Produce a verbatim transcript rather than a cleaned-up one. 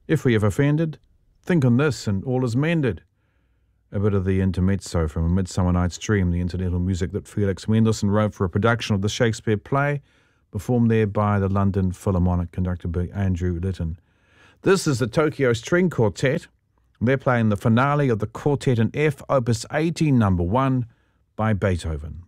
If we have offended, think on this and all is mended. A bit of the intermezzo from A Midsummer Night's Dream, the incidental music that Felix Mendelssohn wrote for a production of the Shakespeare play, performed there by the London Philharmonic, conducted by Andrew Litton. This is the Tokyo String Quartet. They're playing the finale of the Quartet in F, Opus eighteen, number one, by Beethoven.